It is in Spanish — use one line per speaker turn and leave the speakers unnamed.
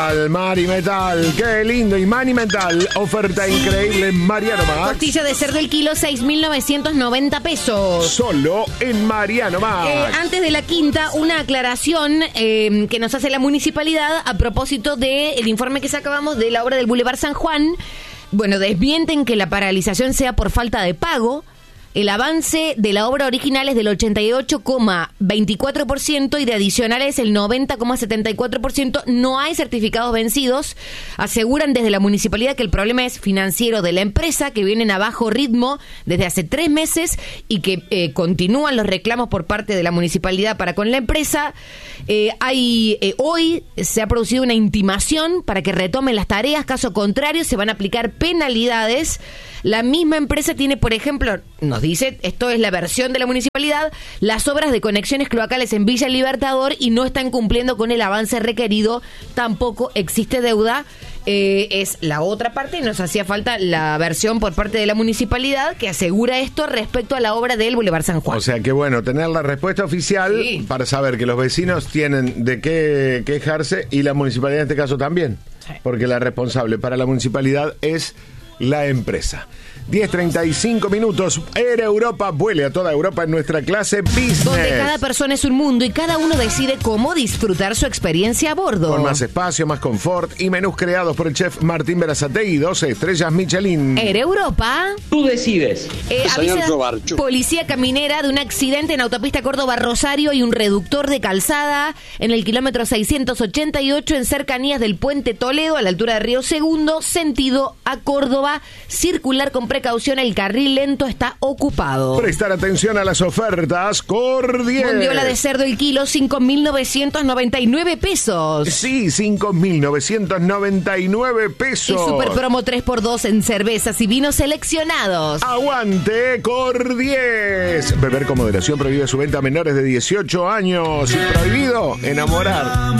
Mari Metal, qué lindo. Y Mani Metal, oferta increíble en Mariano Max.
Costilla de cerdo el kilo, 6.990 pesos.
Solo en Mariano Max.
Antes de la quinta, una aclaración que nos hace la municipalidad a propósito del informe que sacábamos de la obra del Boulevard San Juan. Bueno, desmienten que la paralización sea por falta de pago. El avance de la obra original es del 88,24% y de adicionales el 90,74%. No hay certificados vencidos. Aseguran desde la municipalidad que el problema es financiero de la empresa, que vienen a bajo ritmo desde hace 3 meses y que continúan los reclamos por parte de la municipalidad para con la empresa. Hoy se ha producido una intimación para que retomen las tareas. Caso contrario, se van a aplicar penalidades. La misma empresa tiene, por ejemplo, nos dice, esto es la versión de la municipalidad, las obras de conexiones cloacales en Villa Libertador y no están cumpliendo con el avance requerido. Tampoco existe deuda. Es la otra parte y nos hacía falta la versión por parte de la municipalidad que asegura esto respecto a la obra del Boulevard San Juan.
O sea que bueno, tener la respuesta oficial para saber que los vecinos tienen de qué quejarse y la municipalidad en este caso también. Sí. Porque la responsable para la municipalidad es la empresa. 10:35 minutos. Air Europa, vuele a toda Europa en nuestra clase Business.
Donde cada persona es un mundo y cada uno decide cómo disfrutar su experiencia a bordo.
Con más espacio, más confort y menús creados por el chef Martín Berazategui, 12 estrellas Michelin.
Air Europa.
Tú decides.
Policía caminera de un accidente en autopista Córdoba-Rosario y un reductor de calzada en el kilómetro 688 en cercanías del Puente Toledo a la altura de Río Segundo, sentido a Córdoba. Circular con precaución, el carril lento está ocupado.
Prestar atención a las ofertas Cordier.
Bondiola de cerdo el kilo, 5.999 pesos.
Sí, 5.999 pesos.
Y super promo 3x2 en cervezas y vinos seleccionados.
¡Aguante Cordier! Beber con moderación, prohíbe su venta a menores de 18 años. Y prohibido enamorar